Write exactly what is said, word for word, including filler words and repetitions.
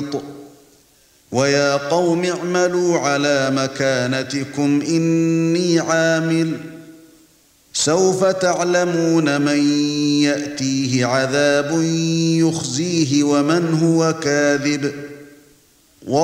مُحِيطٌ وَيَا قَوْمِ اعْمَلُوا عَلَى مَكَانَتِكُمْ إِنِّي عَامِلٌ سَوْفَ تَعْلَمُونَ مَن يَأْتِيهِ عَذَابٌ يُخْزِيهِ وَمَنْ هُوَ كَاذِبٌ